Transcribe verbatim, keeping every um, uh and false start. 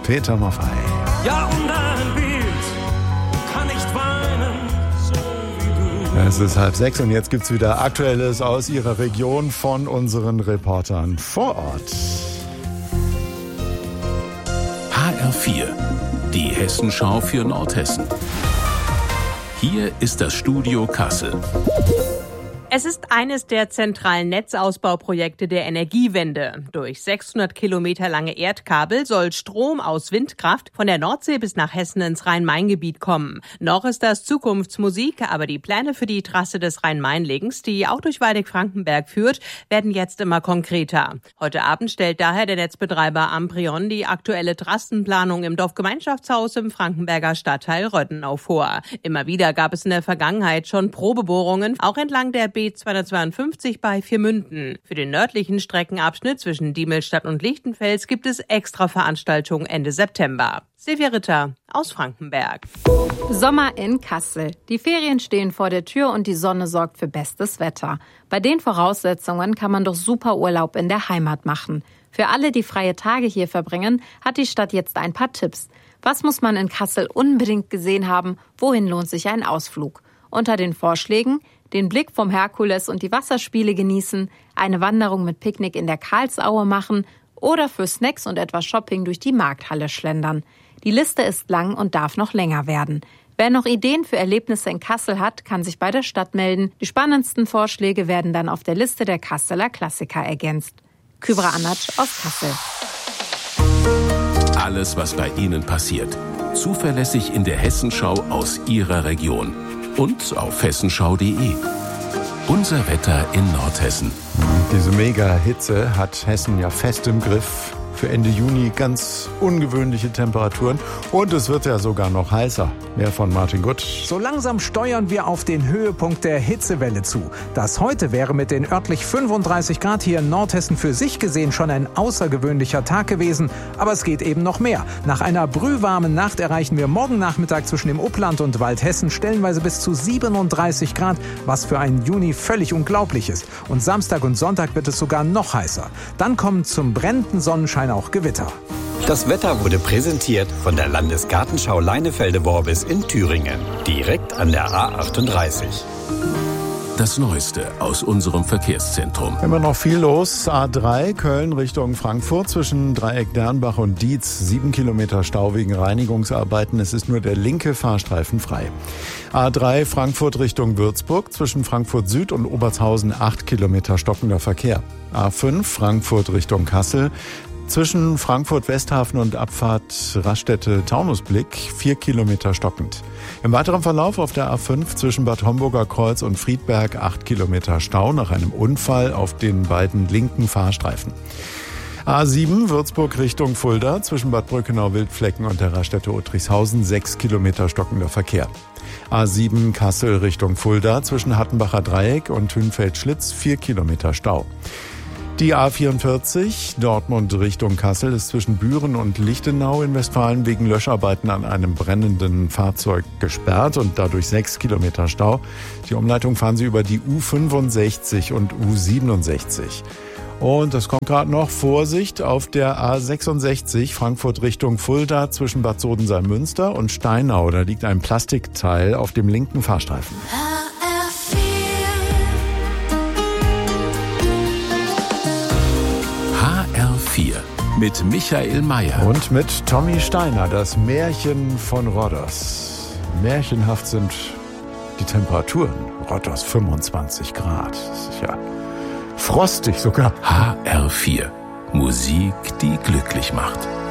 Peter Maffay. Ja, und ein Bild kann nicht weinen, so wie du. Es ist halb sechs und jetzt gibt's wieder Aktuelles aus Ihrer Region von unseren Reportern vor Ort. H R vier, die Hessenschau für Nordhessen. Hier ist das Studio Kassel. Es ist eines der zentralen Netzausbauprojekte der Energiewende. Durch sechshundert Kilometer lange Erdkabel soll Strom aus Windkraft von der Nordsee bis nach Hessen ins Rhein-Main-Gebiet kommen. Noch ist das Zukunftsmusik, aber die Pläne für die Trasse des Rhein-Main-Links, die auch durch Waldeck-Frankenberg führt, werden jetzt immer konkreter. Heute Abend stellt daher der Netzbetreiber Amprion die aktuelle Trassenplanung im Dorfgemeinschaftshaus im Frankenberger Stadtteil Röttenau vor. Immer wieder gab es in der Vergangenheit schon Probebohrungen, auch entlang der B zweihundertzweiundfünfzig bei Viermünden. Für den nördlichen Streckenabschnitt zwischen Diemelstadt und Lichtenfels gibt es extra Veranstaltungen Ende September. Silvia Ritter aus Frankenberg. Sommer in Kassel. Die Ferien stehen vor der Tür und die Sonne sorgt für bestes Wetter. Bei den Voraussetzungen kann man doch super Urlaub in der Heimat machen. Für alle, die freie Tage hier verbringen, hat die Stadt jetzt ein paar Tipps. Was muss man in Kassel unbedingt gesehen haben? Wohin lohnt sich ein Ausflug? Unter den Vorschlägen: den Blick vom Herkules und die Wasserspiele genießen, eine Wanderung mit Picknick in der Karlsaue machen oder für Snacks und etwas Shopping durch die Markthalle schlendern. Die Liste ist lang und darf noch länger werden. Wer noch Ideen für Erlebnisse in Kassel hat, kann sich bei der Stadt melden. Die spannendsten Vorschläge werden dann auf der Liste der Kasseler Klassiker ergänzt. Kübra Anatsch aus Kassel. Alles, was bei Ihnen passiert. Zuverlässig in der Hessenschau aus Ihrer Region. Und auf hessenschau punkt de. Unser Wetter in Nordhessen. Diese Mega-Hitze hat Hessen ja fest im Griff. Für Ende Juni ganz ungewöhnliche Temperaturen. Und es wird ja sogar noch heißer. Mehr von Martin Gutt. So langsam steuern wir auf den Höhepunkt der Hitzewelle zu. Das heute wäre mit den örtlich fünfunddreißig Grad hier in Nordhessen für sich gesehen schon ein außergewöhnlicher Tag gewesen. Aber es geht eben noch mehr. Nach einer brühwarmen Nacht erreichen wir morgen Nachmittag zwischen dem Upland und Waldhessen stellenweise bis zu siebenunddreißig Grad, was für einen Juni völlig unglaublich ist. Und Samstag und Sonntag wird es sogar noch heißer. Dann kommen zum brennenden Sonnenschein auch Gewitter. Das Wetter wurde präsentiert von der Landesgartenschau Leinefelde-Worbis in Thüringen, direkt an der A achtunddreißig. Das Neueste aus unserem Verkehrszentrum. Immer noch viel los. A drei Köln Richtung Frankfurt zwischen Dreieck Dernbach und Dietz. Sieben Kilometer Stau wegen Reinigungsarbeiten. Es ist nur der linke Fahrstreifen frei. A drei Frankfurt Richtung Würzburg zwischen Frankfurt Süd und Obertshausen. Acht Kilometer stockender Verkehr. A fünf Frankfurt Richtung Kassel. Zwischen Frankfurt-Westhafen und Abfahrt Raststätte-Taunusblick vier Kilometer stockend. Im weiteren Verlauf auf der A fünf zwischen Bad Homburger Kreuz und Friedberg acht Kilometer Stau nach einem Unfall auf den beiden linken Fahrstreifen. A sieben Würzburg Richtung Fulda zwischen Bad Brückenau-Wildflecken und der Raststätte Uttrichshausen sechs Kilometer stockender Verkehr. A sieben Kassel Richtung Fulda zwischen Hattenbacher Dreieck und Hünfeld-Schlitz vier Kilometer Stau. Die A vierundvierzig Dortmund Richtung Kassel ist zwischen Büren und Lichtenau in Westfalen wegen Löscharbeiten an einem brennenden Fahrzeug gesperrt und dadurch sechs Kilometer Stau. Die Umleitung fahren Sie über die U fünfundsechzig und U siebenundsechzig. Und es kommt gerade noch Vorsicht auf der A sechsundsechzig Frankfurt Richtung Fulda zwischen Bad Sodensalm-Münster und Steinau. Da liegt ein Plastikteil auf dem linken Fahrstreifen. H R vier mit Michael Mayer. Und mit Tommy Steiner, das Märchen von Rhodos. Märchenhaft sind die Temperaturen. Rhodos fünfundzwanzig Grad. Das ist ja frostig sogar. H R vier. Musik, die glücklich macht.